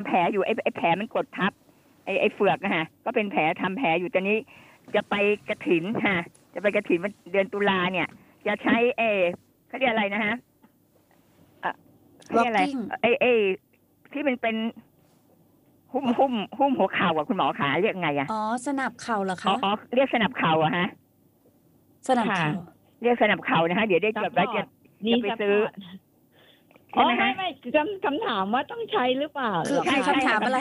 ผลอยู่ไอ้แผลมันกดทับไอ้เฟือกนะฮะก็เป็นแผลทำแผลอยู่ตอนนี้จะไปกฐินฮะจะไปกฐินวันเดือนตุลาเนี่ยจะใช้เขาเรียกอะไรนะฮะเขาเรียกอะไรไอ้ที่มันเป็นหุ้มหัวเข่าอ่ะคุณหมอขาเรียกไงอ่ะอ๋อสนับเข่าเหรอคะอ๋อเรียกสนับเข่าอะฮะสนับเข่าเรียกสนับเข่านะคะเดี๋ยวได้จดไว้จะไปซื้ออ๋อไม่คำถามว่าต้องใช้หรือเปล่าคือคำถามอะไร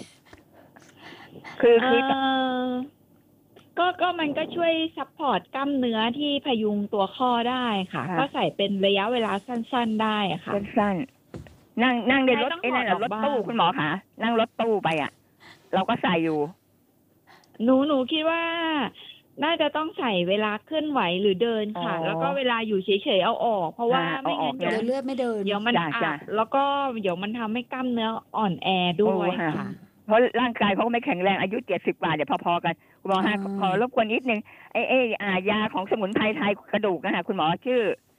คือก็มันก็ช่วยซัพพอร์ตกล้ามเนื้อที่พยุงตัวข้อได้ค่ะก็ใส่เป็นระยะเวลาสั้นๆได้ค่ะสั้นๆนั่งในรถนั่นรถตู้คุณหมอคะนั่งรถตู้ไปอ่ะเราก็ใส่อยู่หนูคิดว่าน่าจะต้องใส่เวลาเคลื่อนไหวหรือเดินค่ะแล้วก็เวลาอยู่เฉยๆเอาออกเพราะว่าไม่งั้นเดี๋ยวเลือดไม่เดินเดี๋ยวมันอักแล้วก็เดี๋ยวมันทำให้กล้ามเนื้ออ่อนแอด้วยค่ะเพราะร่างกายเขาไม่แข็งแรงอายุ70 กว่าเดี๋ยวพอๆกันคุณหมอฮะขอรบกวนนิดนึงยาของสมุนไพรไทยกระดูกนะคะคุณหมอชื่อ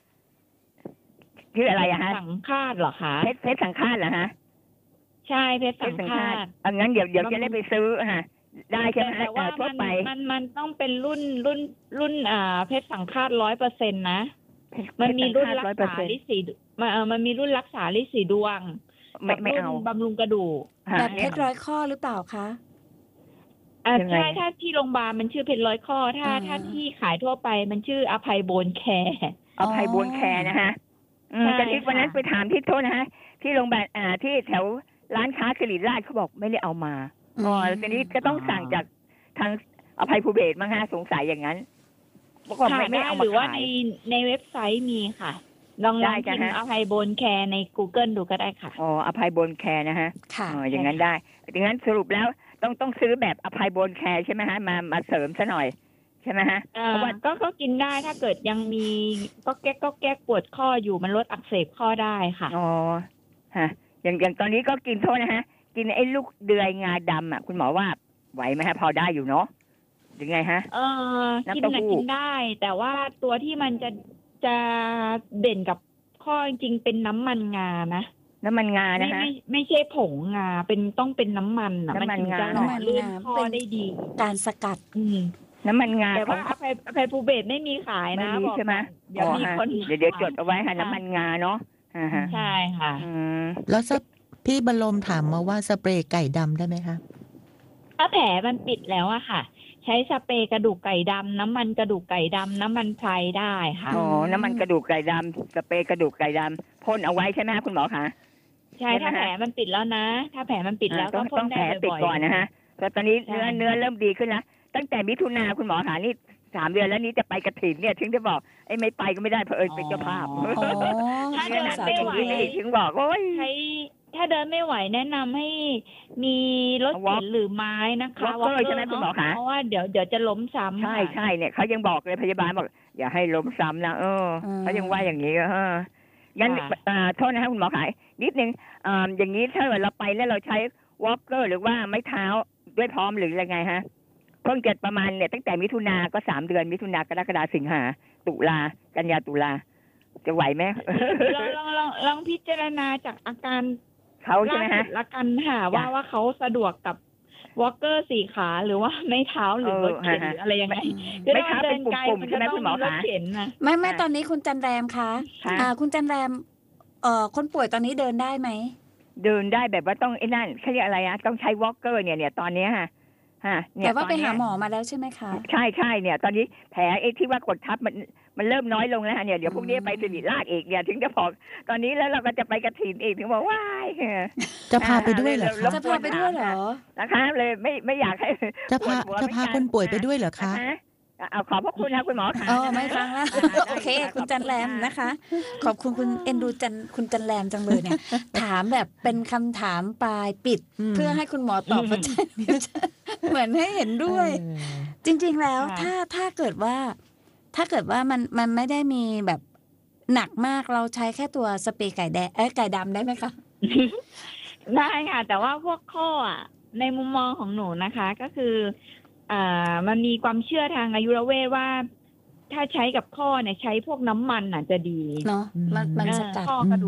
อะไรอะฮะสังฆาตเหรอคะเพชรสังฆาตเหรอฮะใช่เพชรสังฆาตงั้นเดี๋ยวจะได้ไปซื้อฮะได้ใช่ไหมแต่ว่ามันต้องเป็นรุ่นเพชรสังฆาต100%นะมันมีรุ่นรักษาลิสีมันมีรุ่นรักษาลิสีดวงไม่เอาบำรุงกระดูกแบบเพชรร้อยข้อหรือเปล่าคะใช่ถ้าที่โรงพยาบาลมันชื่อเพชรร้อยข้อถ้าที่ขายทั่วไปมันชื่ออภัยโบนแคร์อภัยโบนแคร์นะฮะแต่ที่วันนั้นไปถามที่โทษนะฮะที่โรงพยาบาลที่แถวร้านค้าสิริราชเขาบอกไม่ได้เอามาทีนี้ก็ต้องสั่งจากทางอภัยภูเบศมั้งฮะสงสัยอย่างนั้นบอกว่าไม่เอามาขายหรือว่าในเว็บไซต์มีค่ะลองพิมพ์อภัยโบนแคร์ใน Google ดูก็ได้ค่ะอ๋ออภัยโบนแคร์นะฮะอย่างนั้นได้อย่างนั้นสรุปแล้วต้องซื้อแบบอภัยโบนแคร์ใช่ไหมฮะมาเสริมซะหน่อยใช่ไหมฮะเพราะว่าก็กินได้ถ้าเกิดยังมีก็แก้ปวดข้ออยู่มันลดอักเสบข้อได้ค่ะอ๋อฮะอย่างตอนนี้ก็กินโทษนะฮะกินไอ้ลูกเดือยงาดำอ่ะคุณหมอว่าไหวไหมฮะพอได้อยู่เนาะยังไงฮะกินได้แต่ว่าตัวที่มันจะเด่นกับข้อจริงๆเป็นน้ำมันงานะน้ำมันงานะฮะไม่ใช่ผงงาต้องเป็นน้ำมันอ่ะมันถึงจะหล่อลื่นข้อได้ดีการสกัดน้ำมันงาแต่ว่าอภัยภูเบศไม่มีขายนะบอกใช่ไหมเดี๋ยวมีคนเดี๋ยวจดเอาไว้ค่ะน้ำมันงาเนาะใช่ค่ะแล้วพี่บรมถามมาว่าสเปรย์ไก่ดำได้ไหมคะถ้าแผลมันปิดแล้วอะค่ะใช้สเปรย์กระดูกไก่ดำน้ำมันกระดูกไก่ดำน้ำมันไพรได้ค่ะอ๋อน้ำมันกระดูกไก่ดำสเปรย์กระดูกไก่ดำพ่นเอาไว้ใช่ไหมคุณหมอคะใช่ถ้าแผลมันปิดแล้วนะถ้าแผลมันปิดแล้วก็พ่นได้บ่อยๆแผลปิดก่อนนะฮะแต่ตอนนี้เนื้อเริ่มดีขึ้นแล้วตั้งแต่มิถุนาคุณหมอคะนี่3 เดือนแล้วนี้จะไปกฐินเนี่ยถึงจะบอกไม่ไปก็ไม่ได้เพราะเป็นเจ้าภาพถ้าเดินไม่ไหวถึงบอกว่าถ้าเดินไม่ไหวแนะนำให้มีรถเข็นหรือไม้นะคะวอล์กเกอร์ใช่ไหมคุณหมอคะเพราะว่าเดี๋ยวจะล้มซ้ำใช่เนี่ยเขายังบอกเลยพยาบาลบอกอย่าให้ล้มซ้ำนะเขายังว่าอย่างนี้งั้นโทษนะครับคุณหมอขายนิดนึงอย่างนี้ถ้าเราไปแล้วเราใช้วอล์กเกอร์หรือว่าไม้เท้าด้วยพร้อมหรือยังไงฮะเพิ่งเกิดประมาณเนี่ยตั้งแต่มิถุนาก็3 เดือนมิถุนากรกฎาสิงหาตุลากันยาตุลาจะไหวไหมลองพิจารณาจากอาการเขาใช่ไหมฮะละกันค่ะว่าเขาสะดวกกับวอล์กเกอร์4 ขาหรือว่าไม่เท้าหรือรถเข็นหรืออะไรยังไงไม่เท้าเป็นปุ่มๆใช่ไหมคุณหมอคะไม่ตอนนี้คุณจันแรมคะคุณจันแรมคนป่วยตอนนี้เดินได้ไหมเดินได้แบบว่าต้องไอ้นั่นเขาเรียกอะไรอะต้องใช้วอล์กเกอร์เนี่ยตอนนี้ฮะแต่ว่าไปหาหมอมาแล้วใช่ไหมคะใช่เนี่ยตอนนี้แผลไอ้ที่ว่ากดทับมันเริ่มน้อยลงแล้วเนี่ยเดี๋ยวพวกนี้ไปสิริราชอีกเนี่ยถึงจะพอตอนนี้แล้วเราก็จะไปกฐินอีกถึงบอกว้ายจะพาไปด้วยเหรอจะพาไปด้วยเหรอนะคะเลยไม่อยากให้จะพาคนป่วยไปด้วยเหรอคะเอาขอบพระคุณนะคุณหมอค่ะไม่ฟังแล้วโอเคคุณจันแรมนะคะขอบคุณคุณเอ็นดูคุณจันแรมจังเลยเนี่ยถามแบบเป็นคำถามปลายปิดเพื่อให้คุณหมอตอบประจันเหมือนให้เห็นด้วยจริงๆแล้วถ้าเกิดว่ามันไม่ได้มีแบบหนักมากเราใช้แค่ตัวสเปรย์ไก่ดำได้ไหมคะได้ค่ะแต่ว่าพวกข้อในมุมมองของหนูนะคะก็คือมันมีความเชื่อทางอายุรเวทว่าถ้าใช้กับข้อเนี่ยใช้พวกน้ำมันจะดีเนาะมันสกัดข้อกระดูก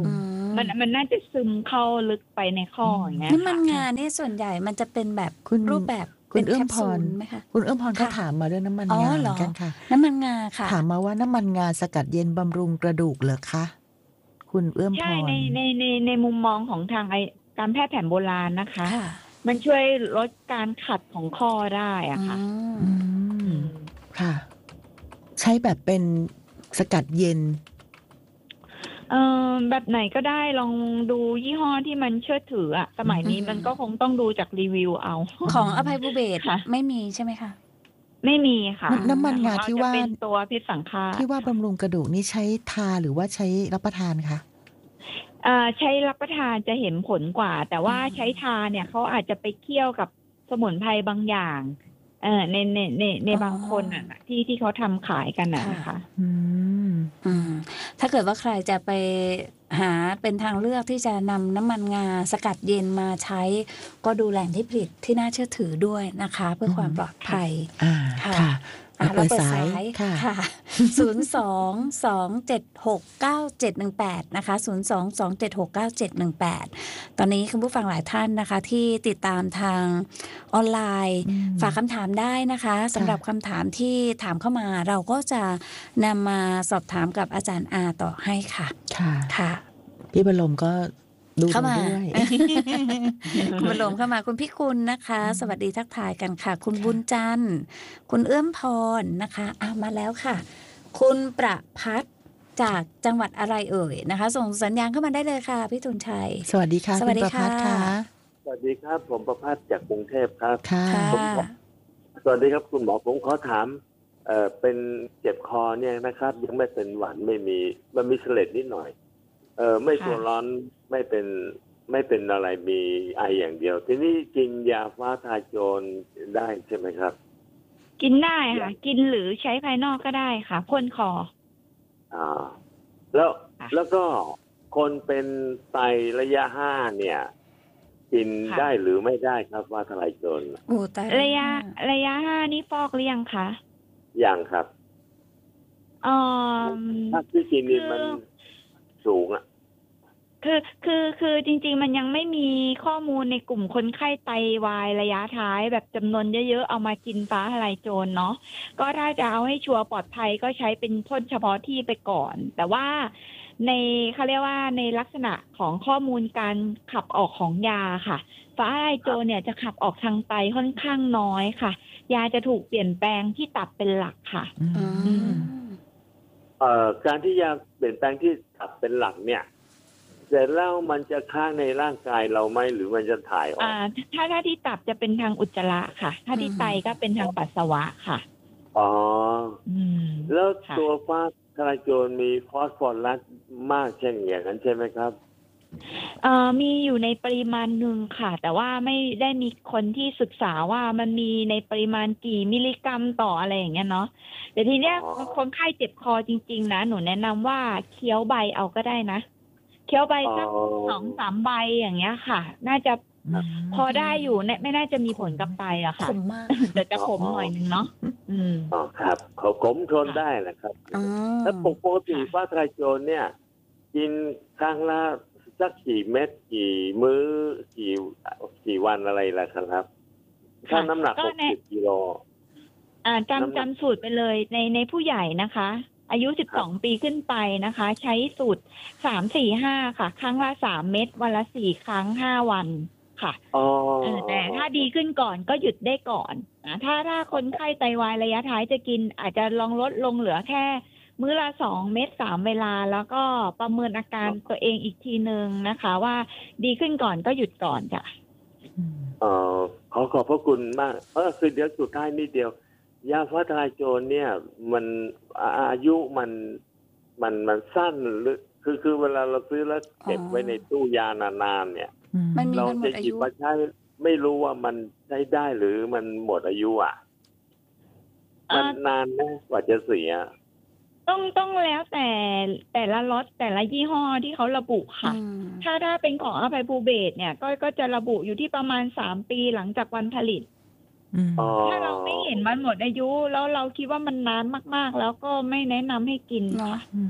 มันน่าจะซึมเข้าลึกไปในข้ออย่างเงี้ยน้ำมันงาเนี่ยส่วนใหญ่มันจะเป็นแบบรูปแบบคุณเอื้อมพรไหมคะคุณเอื้อมพรก็ถามมาเรื่องน้ำมันงาเหมือนกันค่ะน้ำมันงาค่ะถามมาว่าน้ำมันงาสกัดเย็นบำรุงกระดูกเหรอคะคุณเอื้อมพรใช่ในมุมมองของทางการแพทย์แผนโบราณนะคะค่ะมันช่วยลดการขัดของข้อได้อะค่ะค่ะ ใช้แบบเป็นสกัดเย็นแบบไหนก็ได้ลองดูยี่ห้อที่มันเชื่อถืออะสมัยนี้มันก็คงต้องดูจากรีวิวเอาของอภัยภูเบศรค่ะไม่มีใช่ไหมคะไม่มีค่ะน้ำมันงาที่ว่าจะเป็นตัวพิษสังฆาตที่ว่าบำรุงกระดูกนี่ใช้ทาหรือว่าใช้รับประทานคะใช้รับประทานจะเห็นผลกว่า แต่ว่าใช้ทาเนี่ยเขาอาจจะไปเคี่ยวกับสมุนไพรบางอย่างในบางคนอ่ะที่เขาทำขายกันนะคะถ้าเกิดว่าใครจะไปหาเป็นทางเลือกที่จะนำน้ำมันงาสกัดเย็นมาใช้ก็ดูแหล่งที่ผลิตที่น่าเชื่อถือด้วยนะคะ เพื่อความปลอดภัยค่ะเราเปิดสายค่ะ02-276-9718นะคะ02-276-9718ตอนนี้คุณผู้ฟังหลายท่านนะคะที่ติดตามทางออนไลน์ฝากคำถามได้นะคะสำหรับคำถามที่ถามเข้ามาเราก็จะนำมาสอบถามกับอาจารย์อาต่อให้ค่ะค่ะพี่บรมก็ดูเข้ามาด้วยคุณบรมเข้ามาคุณพี่กุลนะคะ สวัสดีทักทายกันค่ะคุณบุญจันทร์คุณเอื้อมพรนะคะมาแล้วค่ะคุณประพัฒน์จากจังหวัดอะไรเอ่ยนะคะส่งสัญญาณเข้ามาได้เลยค่ะพี่ตุลชัยสวัสดีค่ะคุณประพัฒน์ค่ะสวัสดีครับผมประพัฒน์จากกรุงเทพครับค่ะสวัสดีครับคุณหมอผมขอถามเป็นเจ็บคอเนี่ยนะครับยังไม่เป็นหวัดไม่มีมันมีเสลดนิดหน่อยไม่ตัวร้อนไม่เป็นอะไรมีไออย่างเดียวทีนี้กินยาฟ้าทลายโจรได้ใช่ไหมครับกินได้ค่ะกินหรือใช้ภายนอกก็ได้ค่ะพ่นคอแล้วก็คนเป็นไตระยะ5เนี่ยกินได้หรือไม่ได้ครับฟ้าทลายโจรระยะ5นี่ฟอกหรือยังคะยังครับถ้าที่กินนี่มันสูงอ่ะคือจริงๆมันยังไม่มีข้อมูลในกลุ่มคนไข้ไตวายระยะท้ายแบบจำนวนเยอะๆเอามากินฟ้าทลายโจรเนาะก็ถ้าจะเอาให้ชัวร์ปลอดภัยก็ใช้เป็นพ่นเฉพาะที่ไปก่อนแต่ว่าเขาเรียกว่าในลักษณะของข้อมูลการขับออกของยาค่ะฟ้าทลายโจรเนี่ยจะขับออกทางไตค่อนข้างน้อยค่ะยาจะถูกเปลี่ยนแปลงที่ตับเป็นหลักค่ะการที่ยาเปลี่ยนแปลงที่ตับเป็นหลักเนี่ยเสร็จแล้วมันจะค้างในร่างกายเราไหมหรือมันจะถ่ายออกถ้าที่ตับจะเป็นทางอุจจาระค่ะถ้าที่ไตก็เป็นทางปัสสาวะค่ะแล้วตัวฟ้าทลายโจรมีฟอสฟอรัสมากเช่นอย่างนั้นใช่ไหมครับมีอยู่ในปริมาณหนึ่งค่ะแต่ว่าไม่ได้มีคนที่ศึกษาว่ามันมีในปริมาณกี่มิลลิกรัมต่ออะไรอย่างเงี้ยเนาะแต่ทีเนี้ยคนไข้เจ็บคอจริงๆนะหนูแนะนำว่าเคี้ยวใบเอาก็ได้นะเคี้ยวใบสัก 2-3 ใบอย่างเงี้ยค่ะน่าจะพอได้อยู่ไม่น่าจะมีผลกับไตอะค่ะขมมากแต่จะขมหน่อยนึงเนาะครับเขาขมทนได้แหละครับแล้วปกติฟ้าทลายโจรเนี่ยกินครั้งละสักกี่เม็ดกี่มื้อกี่วันอะไรล่ะครับถ้าน้ำหนัก60 กิโลจำสูตรไปเลยในผู้ใหญ่นะคะอายุ12 ปีขึ้นไปนะคะใช้สูตร3-4-5ค่ะครั้งละ3 เม็ดวันละ4 ครั้ง5 วันค่ะแต่ถ้าดีขึ้นก่อนก็หยุดได้ก่อนนะถ้าคนไข้ไตวายระยะท้ายจะกินอาจจะลองลดลงเหลือแค่มื้อละ2 เม็ด3 เวลาแล้วก็ประเมินอาการตัวเองอีกทีนึงนะคะว่าดีขึ้นก่อนก็หยุดก่อนจ้ะขอพระคุณมากคือเดี๋ยวสุดท้ายนิดเดียวยาฟ้าทลายโจรเนี่ยมันอายุมันสั้นหรือคือเวลาเราซื้อแล้วเก็บไว้ในตู้ยานานๆเนี่ยเราจะหยิบมาใช้ไม่รู้ว่ามันใช้ได้หรือมันหมดอายุมันนานนะกว่าจะเสียต้องแล้วแต่ละล็อตแต่ละยี่ห้อที่เขาระบุค่ะถ้าเป็นของอภัยภูเบศรเนี่ยก็จะระบุอยู่ที่ประมาณ3 ปีหลังจากวันผลิตถ้าเราไม่เห็นมันหมดอายุแล้วเราคิดว่ามันนานมากๆแล้วก็ไม่แนะนำให้กินค่ะ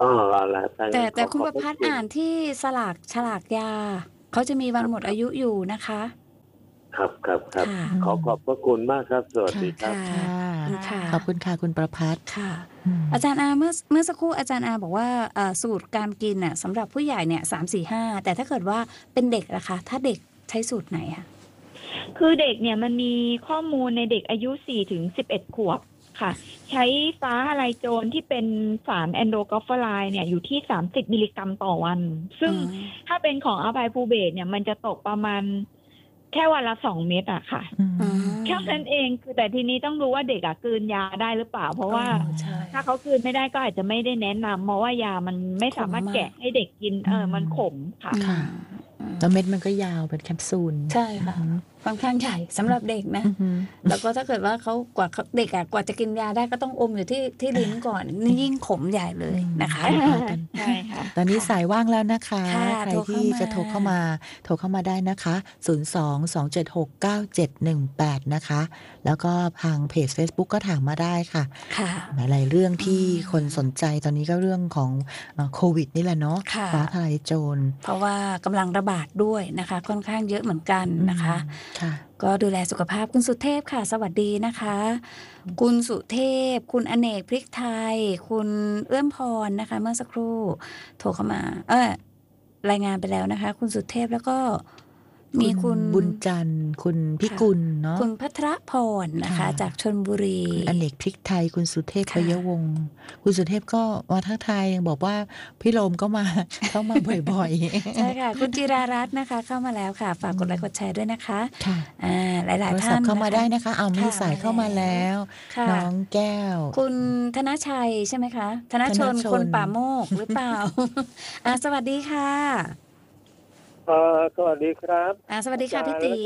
อ๋อแล้วแต่คุณประภัสอ่านที่ฉลากยาเขาจะมีวันหมดอายุอยู่นะคะครับขอขอบพระคุณมากครับสวัสดีครับค่ะขอบคุณค่ะคุณประภัสค่ะ อาจารย์อาเมื่อสักครู่อาจารย์อาบอกว่าสูตรการกินน่ะสำหรับผู้ใหญ่เนี่ย3-4-5แต่ถ้าเกิดว่าเป็นเด็กนะคะถ้าเด็กใช้สูตรไหนคะคือเด็กเนี่ยมันมีข้อมูลในเด็กอายุ4-11 ขวบค่ะใช้ฟ้าทลายโจรที่เป็นสารแอนโดกอฟฟาไลน์เนี่ยอยู่ที่30 มิลลิกรัมต่อวันซึ่งถ้าเป็นของอัลไบพูเบตเนี่ยมันจะตกประมาณแค่วันละ2 เม็ดอะค่ะแค่นั้นเองคือแต่ทีนี้ต้องรู้ว่าเด็กอะกลืนยาได้หรือเปล่าเพราะว่าถ้าเขากลืนไม่ได้ก็อาจจะไม่ได้แนะนำเพราะว่ายามันไม่สามารถแกะให้เด็กกินมันขมค่ะแล้วเม็ดมันก็ยาวเป็นแคปซูลใช่ค่ะค่อนข้างใหญ่สำหรับเด็กนะแล้วก็ถ้าเกิดว่าเขาเด็กกว่าจะกินยาได้ก็ต้องอมอยู่ที่ลิ้นก่อนนี่ยิ่งขมใหญ่เลยนะคะใช่ค่ะตอนนี้สายว่างแล้วนะคะใครที่จะโทรเข้ามาได้นะคะ02-276-9718นะคะแล้วก็ทางเพจ Facebook ก็ถามมาได้ค่ะหลายๆเรื่องที่คนสนใจตอนนี้ก็เรื่องของโควิดนี่แหละเนาะฟ้าทลายโจรเพราะว่ากำลังระบาดด้วยนะคะค่อนข้างเยอะเหมือนกันนะคะก็ดูแลสุขภาพคุณสุเทพค่ะสวัสดีนะคะคุณสุเทพคุณอเนกพริกไทยคุณเอื้อมพรนะคะเมื่อสักครู่โทรเข้ามารายงานไปแล้วนะคะคุณสุเทพแล้วก็มีคุณบุญจันทร์คุณพิกุลเนาะคุณพัทรพรนะคะจากชลบุรีคุณอเนกพริกไทยคุณสุเทพปยวงศ์คุณสุเทพก็มาทักทายยังบอกว่าพี่โรมก็มาเข้ามาบ่อยๆใช่ค่ะคุณจิรารัตน์นะคะเข้ามาแล้วค่ะฝากกดไลค์กดแชร์ด้วยนะคะค่ะหลายๆท่านเข้ามาได้นะคะเอามีสายเข้ามาแล้วน้องแก้วคุณธนชัยใช่ไหมคะธนชนคนป่าโมกหรือเปล่าสวัสดีค่ะสวัสดีครับสวัสดีค่ะพี่ตี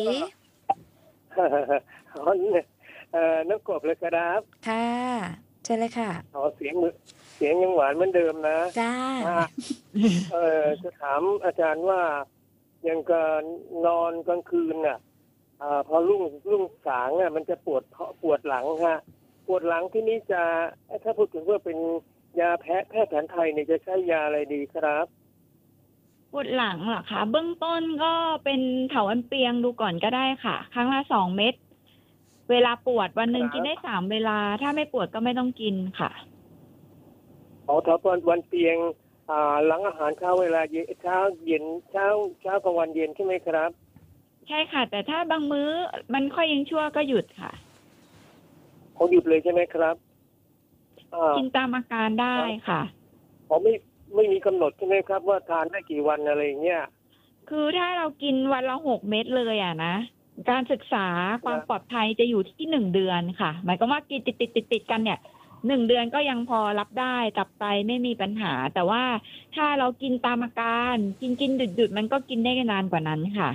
น้ำกบเลยครับค่ะเชิญเลยค่ะเสียงยังหวานเหมือนเดิมนะจ้าจะถามอาจารย์ว่ายังการนอนกลางคืนน่ะพอรุ่งสางเนี่ยมันจะปวดหลังฮะปวดหลังที่นี้จะถ้าพูดถึงว่าเป็นยาแพทย์แผนไทยเนี่ยจะใช้ยาอะไรดีครับปวดหลังเหรอคะเบื้องต้นก็เป็นเถาอันเปียงดูก่อนก็ได้ค่ะครั้งละ2 เม็ดเวลาปวดวันหนึ่งกินได้3 เวลาถ้าไม่ปวดก็ไม่ต้องกินค่ะถ้าวันเปียงหลังอาหารเช้าเวลาเช้ากับวันเย็นใช่ไหมครับใช่ค่ะแต่ถ้าบางมื้อมันค่อยยังชั่วก็หยุดค่ะหยุดเลยใช่ไหมครับกินตามอาการได้ค่ะไม่มีกำหนดใช่ไหมครับว่าทานได้กี่วันอะไรเงี้ยคือถ้าเรากินวันละ6 เม็ดเลยนะการศึกษาความปลอดภัยจะอยู่ที่1 เดือนค่ะหมายความว่ากินติดกันเนี่ย1 เดือนก็ยังพอรับได้ตับไตไม่มีปัญหาแต่ว่าถ้าเรากินตามอาการกินหยุดมันก็กินได้นานกว่านั้นค่ะ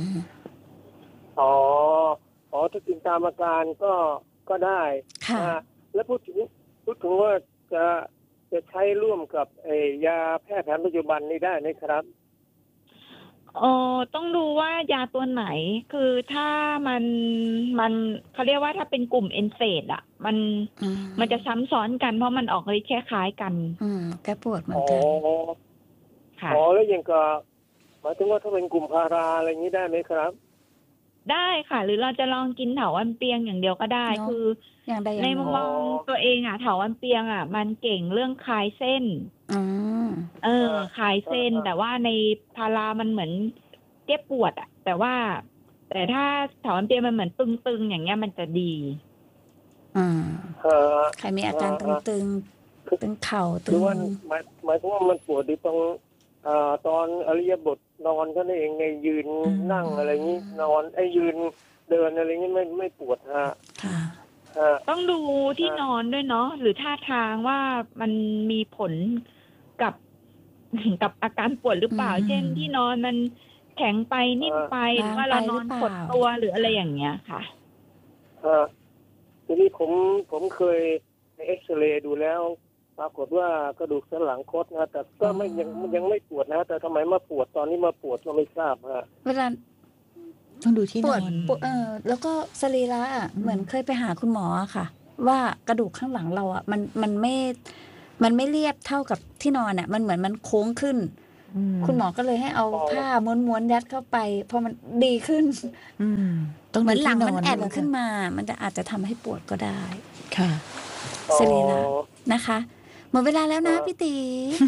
ถ้ากินตามอาการก็ได้แล้วพูดถึงว่าจะใช้ร่วมกับยาแพทย์แผนปัจจุบันนี้ได้ไหมครับต้องดูว่ายาตัวไหนคือถ้ามันเขาเรียกว่าถ้าเป็นกลุ่มเอนเซดอ่ะมันจะซ้ำซ้อนกันเพราะมันออกฤทธิ์คล้ายๆกันแก้ปวดเหมือนกันค่ะแล้วยังก็หมายถึงว่าถ้าเป็นกลุ่มพาราอะไรอย่างนี้ได้ไหมครับได้ค่ะหรือเราจะลองกินเถาวัลย์เปียงอย่างเดียวก็ได้คือในมุมมองตัวเองเถาวัลย์เปียงมันเก่งเรื่องคลายเส้นคลายเส้นแต่ว่าในพารามันเหมือนเจ็บปวดแต่ถ้าเถาวัลย์เปียงมันเหมือนตึงๆอย่างเงี้ยมันจะดีใครมีอาการตึงเข่าตึงหมายถึงว่ามันปวดที่ตรงตอนอริยบทนอนก็เองไงยืนนั่งอะไรงี้นอนยืนเดินอะไรงี้ไม่ปวดต้องดูที่นอนด้วยเนาะหรือท่าทางว่ามันมีผลกับอาการปวดหรือเปล่าเช่นที่นอนมันแข็งไปนิ่มไปหรือว่าเรานอนกดตัวหรืออะไรอย่างเงี้ยค่ะทีนี้ผมเคยเอ็กซเรย์ดูแล้วปรากฏว่ากระดูกสันหลังคดนะแต่ก็ยังไม่ปวดนะแต่ทำไมมาปวดตอนนี้มาปวดก็ไม่ทราบเวลาต้องดูที่นอนแล้วก็สรีระเหมือนเคยไปหาคุณหมอค่ะว่ากระดูกข้างหลังเรามันมันไม่เรียบเท่ากับที่นอนอ่ะมันเหมือนมันโค้งขึ้นคุณหมอก็เลยให้เอาผ้าม้วนๆยัดเข้าไปพอมันดีขึ้นเหมือนหลังมันแอนขึ้นมามันจะอาจจะทำให้ปวดก็ได้ค่ะสิริรัตน์นะคะหมดเวลาแล้วนะพี่ตี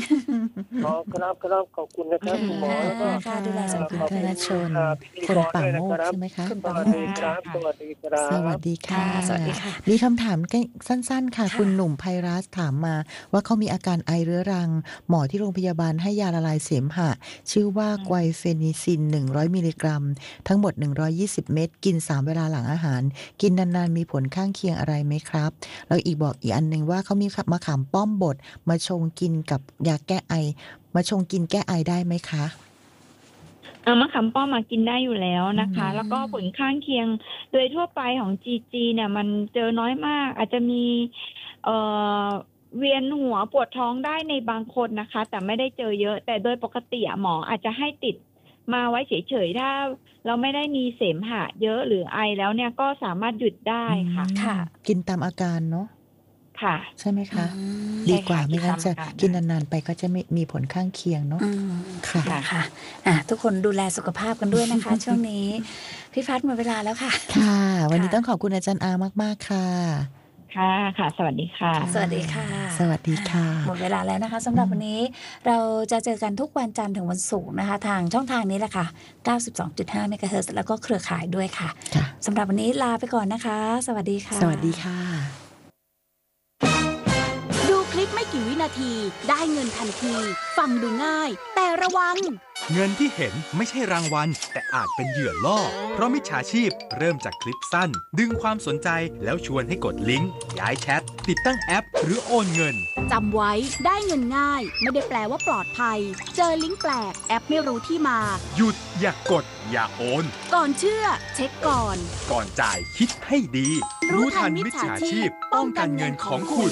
ครับขอบคุณนะครับคุณหมอแล้วก็ดูแลสุขภาพคุณชนคนป่าโมกใช่ไหมคะสวัสดีครับสวัสดีครับสวัสดีค่ะมีคำถามสั้นๆค่ะคุณหนุ่มไพรัสถามมาว่าเขามีอาการไอเรื้อรังหมอที่โรงพยาบาลให้ยาละลายเสมหะชื่อว่าไกวเฟนิซิน100มิลลิกรัมทั้งหมด120เม็ดกิน3เวลาหลังอาหารกินนานๆมีผลข้างเคียงอะไรไหมครับแล้วอีกอันนึงว่าเขามีมะขามป้อมบดมาชงกินกับยาแก้ไอมาชงกินแก้ไอได้ไหมคะมะขามป้อมมากินได้อยู่แล้วนะคะแล้วก็ผลข้างเคียงโดยทั่วไปของ GG เนี่ยมันเจอน้อยมากอาจจะมีเวียนหัวปวดท้องได้ในบางคนนะคะแต่ไม่ได้เจอเยอะแต่โดยปกติหมออาจจะให้ติดมาไว้เฉยๆถ้าเราไม่ได้มีเสมหะเยอะหรือไอแล้วเนี่ยก็สามารถหยุดได้ค่ะกินตามอาการเนาะค่ะใช่ไหมคะดีกว่าไม่งั้นจะกินนานๆไปก็จะไม่มีผลข้างเคียงเนาะค่ะทุกคนดูแลสุขภาพกันด้วยนะคะ ช่วงนี้พี่พัดหมดเวลาแล้วค่ะค่ะวันนี้ต้องขอบคุณอาจารย์อามากๆค่ะค่ะสวัสดีค่ะสวัสดีค่ะสวัสดีค่ะหมดเวลาแล้วนะคะสำหรับวันนี้เราจะเจอกันทุกวันจันทร์ถึงวันศุกร์นะคะทางช่องทางนี้แหละค่ะ 92.5 เมกะเฮิรตซ์แล้วก็เครือข่ายด้วยค่ะสำหรับวันนี้ลาไปก่อนนะคะสวัสดีค่ะสวัสดีค่ะคลิปไม่กี่วินาทีได้เงินทันทีฟังดูง่ายแต่ระวังเงินที่เห็นไม่ใช่รางวัลแต่อาจเป็นเหยื่อล่อเพราะมิจฉาชีพเริ่มจากคลิปสั้นดึงความสนใจแล้วชวนให้กดลิงก์ย้ายแชทติดตั้งแอปหรือโอนเงินจำไว้ได้เงินง่ายไม่ได้แปลว่าปลอดภัยเจอลิงก์แปลกแอปไม่รู้ที่มาหยุดอย่ากดอย่าโอนก่อนเชื่อเช็คก่อนจ่ายคิดให้ดีรู้ทันมิจฉาชีพป้องกันเงินของคุณ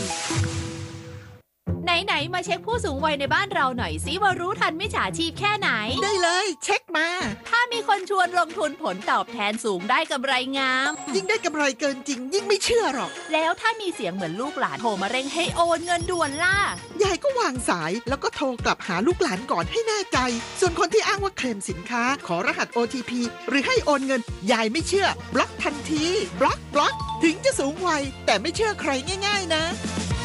ไหนๆมาเช็คผู้สูงวัยในบ้านเราหน่อยสิว่ารู้ทันมิจฉาชีพแค่ไหนได้เลยเช็คมาถ้ามีคนชวนลงทุนผลตอบแทนสูงได้กำไรงามยิ่งได้กำไรเกินจริงยิ่งไม่เชื่อหรอกแล้วถ้ามีเสียงเหมือนลูกหลานโทรมาเร่งให้โอนเงินด่วนล่ะยายก็วางสายแล้วก็โทรกลับหาลูกหลานก่อนให้แน่ใจส่วนคนที่อ้างว่าเคลมสินค้าขอรหัส OTP หรือให้โอนเงินยายไม่เชื่อบล็อกทันทีบล็อกถึงจะสูงวัยแต่ไม่เชื่อใครง่ายๆนะ